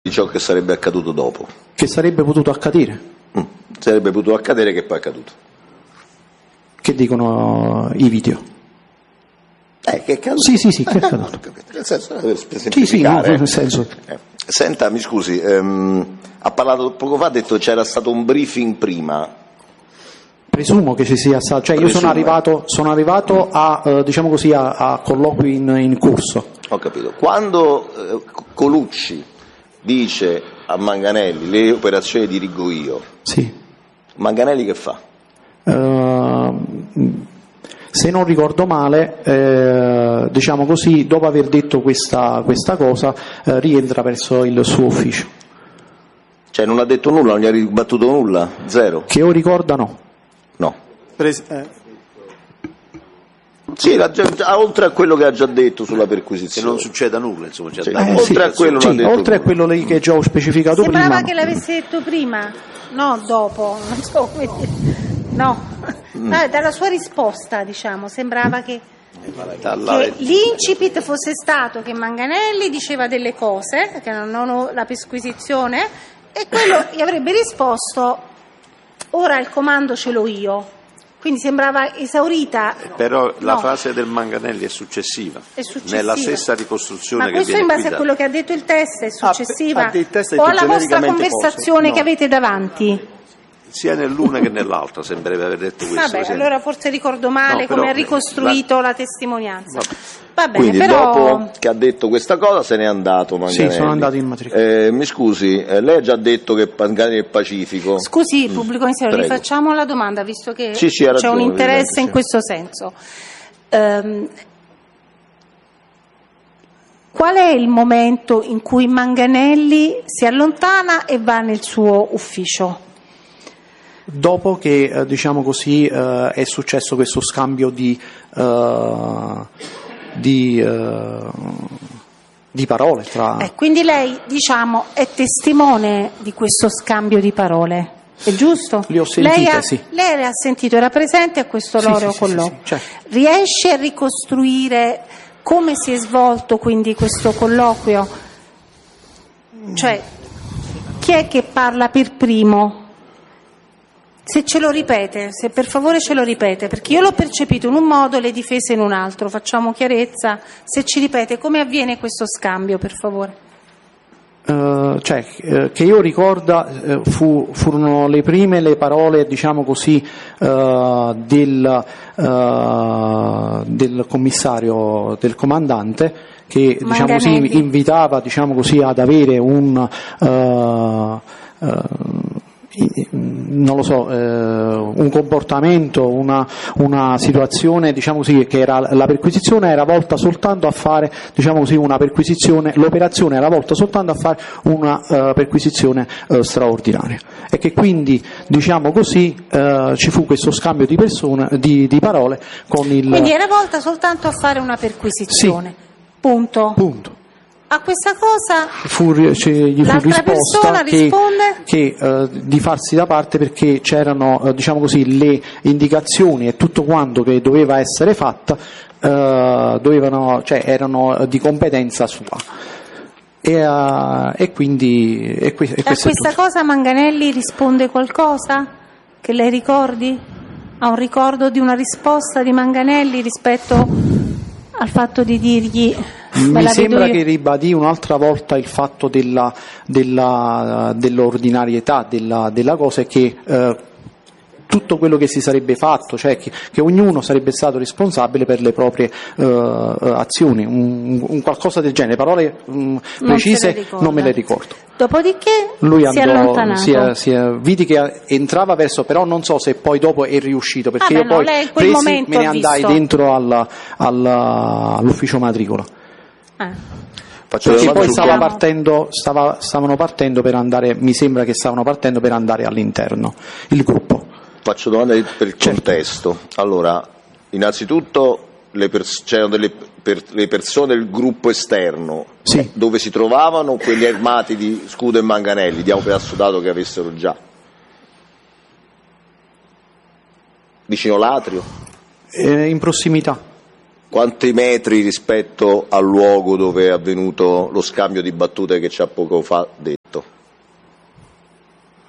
ciò che sarebbe accaduto dopo. Che sarebbe potuto accadere. Sarebbe potuto accadere, che poi è accaduto. Che dicono i video? Che è accaduto? Sì, che è accaduto. Nel senso, per Sì, semplificare. nel senso. Senta, mi scusi, ha parlato poco fa, ha detto che c'era stato un briefing prima. Presumo che ci sia stato, cioè io sono arrivato a, diciamo così, a colloqui in corso. Ho capito. Quando Colucci dice a Manganelli le operazioni dirigo io, Sì. Manganelli che fa? Se non ricordo male, diciamo così, dopo aver detto questa cosa, rientra verso il suo ufficio. Cioè non ha detto nulla, non gli ha ribattuto nulla? Zero? Che io ricorda no. No. Sì, oltre a quello che ha già detto sulla perquisizione. Che non succeda nulla, insomma. Oltre a quello non ha detto oltre a nulla. quello lì che già ho specificato Sembrava prima. che l'avesse detto prima, no dopo, non so come dire. No. Dalla sua risposta, diciamo, sembrava che l'incipit fosse stato che Manganelli diceva delle cose, che non ho la perquisizione, e quello gli avrebbe risposto: ora il comando ce l'ho io. Quindi sembrava esaurita. Però la fase del Manganelli è successiva. Nella stessa ricostruzione ma che questo viene in base qui a quello che ha detto il test è successiva o o alla vostra conversazione che avete davanti? Sia nell'una che nell'altra sembrerebbe aver detto questo. Vabbè, allora forse ricordo male come ha ricostruito la testimonianza. Va bene, Quindi però dopo che ha detto questa cosa se n'è andato Manganelli. Sì, sono andato in matricola. Mi scusi, lei ha già detto che Manganelli è pacifico. Scusi, pubblico ministero, Prego. rifacciamo la domanda visto che Sì, ha c'è ragione, un interesse in sì. questo senso. Qual è il momento in cui Manganelli si allontana e va nel suo ufficio? Dopo che, diciamo così, è successo questo scambio di parole tra... Quindi lei, diciamo, è testimone di questo scambio di parole, è giusto? Li ho sentite, sì. Lei le ha sentito, era presente a questo loro colloquio. Certo. Riesce a ricostruire come si è svolto quindi questo colloquio? Cioè, chi è che parla per primo? Se ce lo ripete, se per favore ce lo ripete, perché io l'ho percepito in un modo, le difese in un altro, facciamo chiarezza, se ci ripete come avviene questo scambio, per favore. Che io ricorda furono le prime le parole, diciamo così, del commissario, del comandante, che diciamo così, invitava, diciamo così, ad avere un non lo so, un comportamento, una situazione, diciamo così, che era la perquisizione era volta soltanto a fare, diciamo così, una perquisizione, l'operazione era volta soltanto a fare una perquisizione straordinaria, e che quindi, diciamo così, ci fu questo scambio di persone, di parole con il... Quindi era volta soltanto a fare una perquisizione. Sì. Punto. A questa cosa gli fu l'altra persona risponde che di farsi da parte, perché c'erano, diciamo così, le indicazioni e tutto quanto che doveva essere fatta erano di competenza sua. E quindi a questa cosa Manganelli risponde qualcosa che lei ricordi? Ha un ricordo di una risposta di Manganelli rispetto al fatto di dirgli... Mi sembra che ribadì un'altra volta il fatto dell'ordinarietà della cosa, e che tutto quello che si sarebbe fatto, cioè che ognuno sarebbe stato responsabile per le proprie azioni, un qualcosa del genere, parole precise non me le ricordo. Dopodiché lui si è allontanato. Vidi che entrava verso, però non so se poi dopo è riuscito, perché io poi me ne andai dentro all'ufficio matricola. Perché poi stavano partendo per andare, mi sembra che stavano partendo per andare all'interno, il gruppo. Faccio domande per il contesto. Allora, innanzitutto c'erano le persone del gruppo esterno, sì, dove si trovavano quelli armati di scudo e manganelli, diamo per assodato che avessero già. Vicino l'atrio? In prossimità. Quanti metri rispetto al luogo dove è avvenuto lo scambio di battute che ci ha poco fa detto?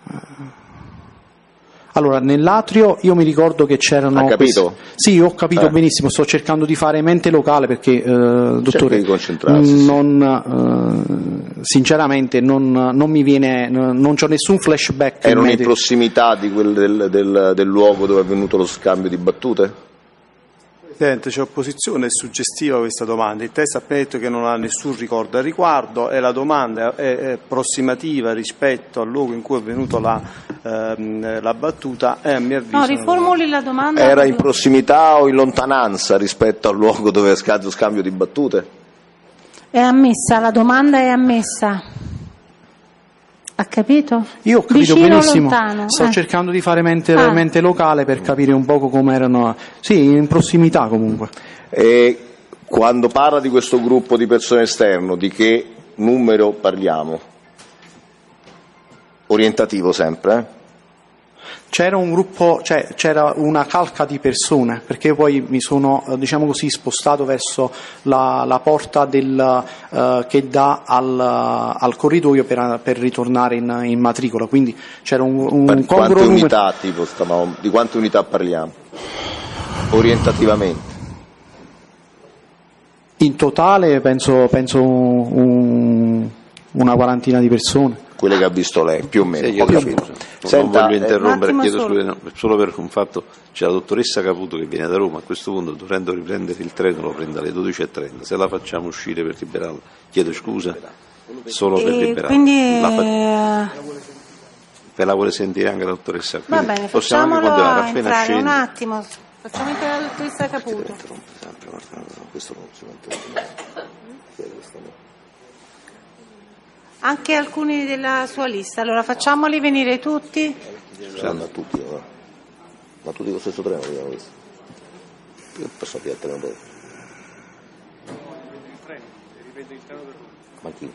Allora, nell'atrio io mi ricordo che c'erano... Ha capito? Sì, ho capito benissimo, sto cercando di fare mente locale perché, dottore, di concentrarsi, sinceramente non mi viene, non c'ho nessun flashback. Erano in prossimità di del luogo dove è avvenuto lo scambio di battute? Presidente, c'è opposizione, è suggestiva questa domanda. Il test ha appena detto che non ha nessun ricordo al riguardo e la domanda è approssimativa rispetto al luogo in cui è avvenuta la battuta e a mio avviso... No, riformuli la domanda. Era in prossimità o in lontananza rispetto al luogo dove è scattato lo scambio di battute? È ammessa, la domanda è ammessa. Ha capito? Io ho capito vicino, benissimo, lontano. Sto cercando di fare mente locale per capire un poco come erano, sì, in prossimità comunque. E quando parla di questo gruppo di persone esterno, di che numero parliamo? Orientativo sempre, C'era un gruppo, cioè c'era una calca di persone, perché poi mi sono, diciamo così, spostato verso la porta che dà al corridoio per ritornare in matricola, quindi c'era un quante unità tipo di quante unità parliamo? Orientativamente? In totale penso una quarantina di persone. Quelle che ha visto lei, più o meno. Sì, non voglio interrompere, chiedo scusa, solo per un fatto, c'è la dottoressa Caputo che viene da Roma, a questo punto dovendo riprendere il treno lo prende alle 12:30, se la facciamo uscire per liberarla, chiedo scusa, solo per liberarla. Quindi... Ve la vuole sentire anche la dottoressa Caputo. Va bene, facciamolo entrare un attimo, facciamo entrare la dottoressa Caputo. Anche alcuni della sua lista, allora facciamoli venire tutti. Ma tutti con lo stesso treno abbiamo visto. Io posso più al treno dopo. Ma chi?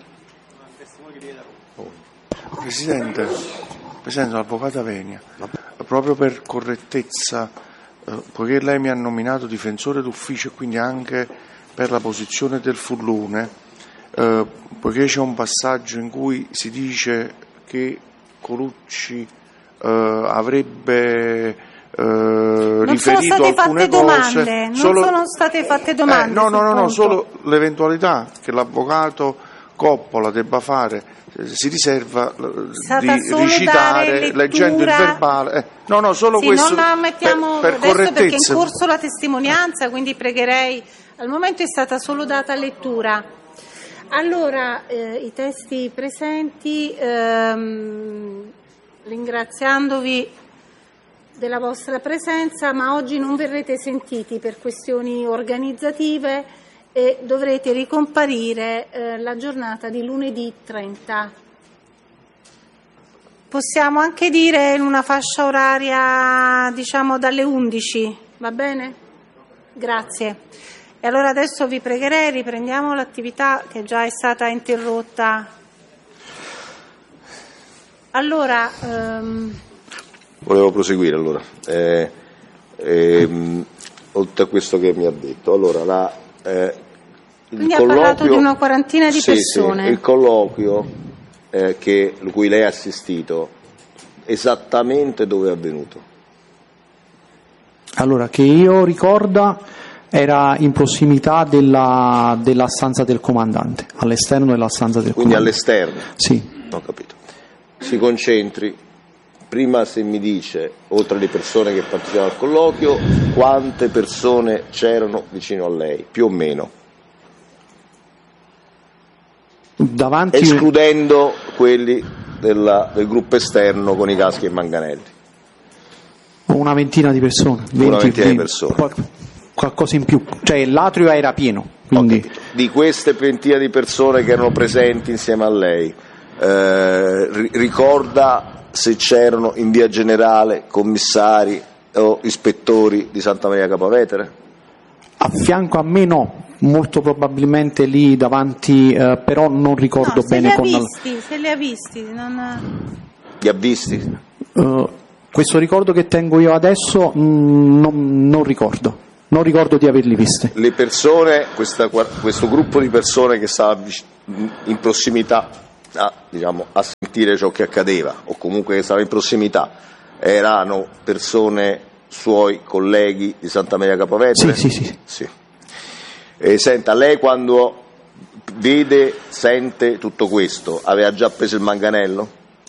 Presidente, l'avvocato Venia, proprio per correttezza, poiché lei mi ha nominato difensore d'ufficio e quindi anche per la posizione del Furlone, poiché c'è un passaggio in cui si dice che Colucci avrebbe riferito alcune cose, non sono state fatte domande. No, solo l'eventualità che l'avvocato Coppola debba fare, si riserva di recitare leggendo il verbale. Solo sì, questo. Non la mettiamo per adesso correttezza. Perché è in corso la testimonianza, quindi pregherei. Al momento è stata solo data lettura. Allora, i testi presenti, ringraziandovi della vostra presenza, ma oggi non verrete sentiti per questioni organizzative e dovrete ricomparire la giornata di lunedì 30. Possiamo anche dire in una fascia oraria, diciamo, dalle 11, va bene? Grazie. E allora adesso vi pregherei, riprendiamo l'attività che già è stata interrotta. Allora... Volevo proseguire allora, oltre a questo che mi ha detto. Allora, quindi ha parlato di una quarantina di persone. Sì, il colloquio cui lei ha assistito, esattamente dove è avvenuto? Allora, che io ricorda... Era in prossimità della stanza del comandante, all'esterno della stanza del comandante. Quindi all'esterno? Sì. Ho capito. Si concentri, prima se mi dice, oltre alle persone che partecipano al colloquio, quante persone c'erano vicino a lei, più o meno? Davanti... Escludendo quelli del gruppo esterno con i caschi e manganelli. Una ventina di persone. Una ventina di persone. Qualcosa in più, cioè l'atrio era pieno, quindi... Di queste ventina di persone che erano presenti insieme a lei, ricorda se c'erano in via generale commissari o ispettori di Santa Maria Capua Vetere? A fianco a me no, molto probabilmente lì davanti, però non ricordo bene. Se li ha visti, non... Li ha visti? Questo ricordo che tengo io adesso non ricordo. Non ricordo di averli visti. Le persone, questo gruppo di persone che stava in prossimità a smentire ciò che accadeva, o comunque che stava in prossimità, erano persone suoi colleghi di Santa Maria Capua Vetere? Sì. Senta, lei quando vede, sente tutto questo, aveva già preso il manganello?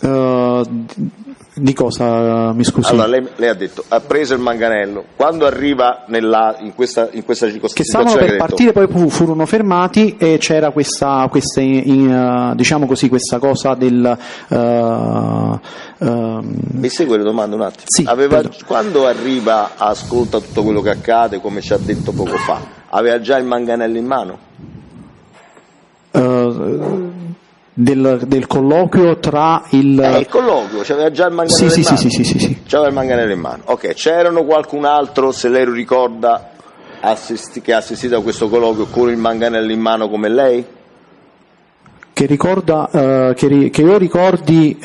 Di cosa, mi scusi? Allora, lei ha detto, ha preso il manganello. Quando arriva in questa circostanza, che stavano per partire, poi furono fermati e c'era questa diciamo così, questa cosa del mi segue le domande un attimo? Sì, quando arriva, ascolta tutto quello che accade, come ci ha detto poco fa, aveva già il manganello in mano? Del colloquio tra il colloquio, c'aveva già il manganello in mano? Sì. C'aveva il manganello in mano. Ok, c'erano qualcun altro, se lei lo ricorda, che ha assistito a questo colloquio con il manganello in mano come lei? Che ricorda, che io ricordi,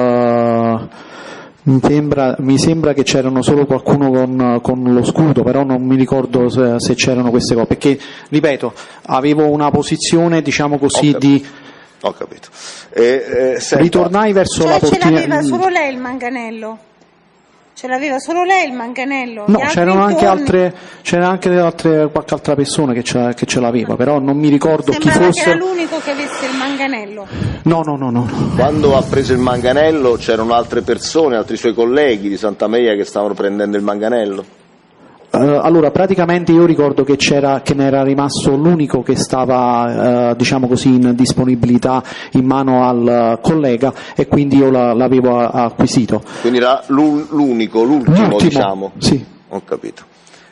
mi sembra che c'erano solo qualcuno con lo scudo, però non mi ricordo se c'erano queste cose, perché, ripeto, avevo una posizione, diciamo così, Ho capito. Ritornai verso la portina. Ce l'aveva solo lei il manganello? Ce l'aveva solo lei il manganello? No, c'erano anche qualche altra persona che ce l'aveva, però non mi ricordo chi fosse. Che era l'unico che avesse il manganello? No. Quando ha preso il manganello c'erano altre persone, altri suoi colleghi di Santa Maria che stavano prendendo il manganello? Allora, praticamente io ricordo che ne era rimasto l'unico che stava, diciamo così, in disponibilità in mano al collega, e quindi io l'avevo acquisito. Quindi era l'ultimo, diciamo? Sì. Ho capito.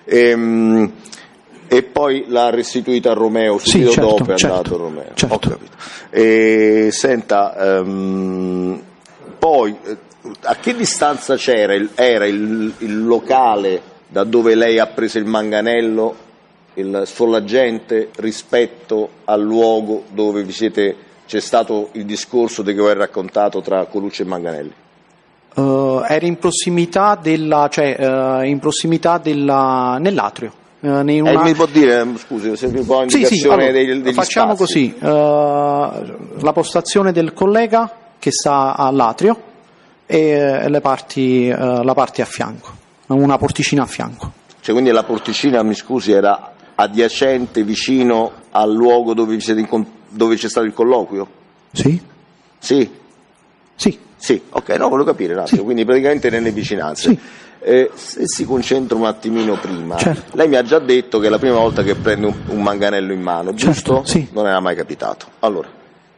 E poi l'ha restituita a Romeo, subito dopo è andato a Romeo. Certo. Ho capito. Senta, poi a che distanza era il locale da dove lei ha preso il manganello, il sfollagente, rispetto al luogo dove c'è stato il discorso che voi hai raccontato tra Colucci e Manganelli? Era in prossimità nell'atrio. Mi può dire, scusi, se mi può indicazione degli facciamo spazi. Così, la postazione del collega che sta all'atrio e la parte a fianco. Una porticina a fianco. Cioè, quindi la porticina, mi scusi, era adiacente, vicino al luogo dove c'è stato il colloquio? Sì. Sì? Sì, ok, no, volevo capire un attimo, sì. Quindi praticamente nelle vicinanze. Sì. Se si concentra un attimino prima, certo. Lei mi ha già detto che è la prima volta che prende un manganello in mano, giusto? Certo, sì. Non era mai capitato. Allora,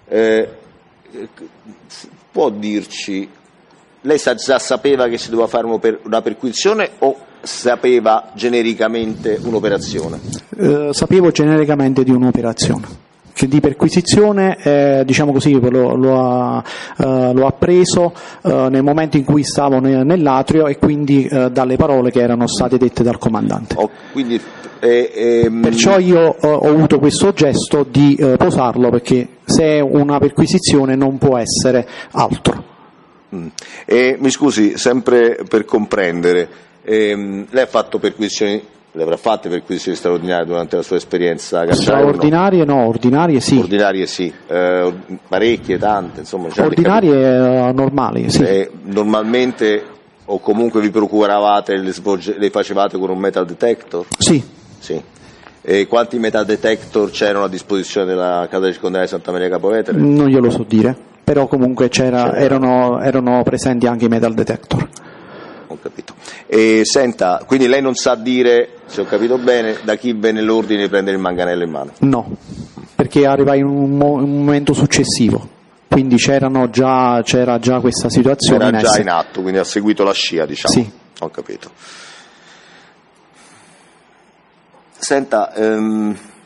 può dirci... Lei già sapeva che si doveva fare una perquisizione o sapeva genericamente un'operazione? Sapevo genericamente di un'operazione, che di perquisizione, diciamo così, lo ha preso nel momento in cui stavo nell'atrio, e quindi dalle parole che erano state dette dal comandante. Perciò io ho avuto questo gesto di posarlo, perché se è una perquisizione non può essere altro. Mi scusi, sempre per comprendere, lei ha fatto perquisizioni, le avrà fatte perquisizioni straordinarie durante la sua esperienza carceraria? Straordinarie no, ordinarie sì. Ordinarie sì, parecchie, tante, insomma. Ordinarie normali, sì. Normalmente, o comunque vi procuravate, le facevate con un metal detector? Sì. E quanti metal detector c'erano a disposizione della casa circondariale di Santa Maria Capua Vetere? Non glielo so dire, però comunque erano presenti anche i metal detector. Ho capito. Senta, quindi lei non sa dire, se ho capito bene, da chi venne l'ordine di prendere il manganello in mano? No, perché arrivai in un momento successivo, quindi c'era già questa situazione. Era già in atto, quindi ha seguito la scia, diciamo. Sì. Ho capito. Senta,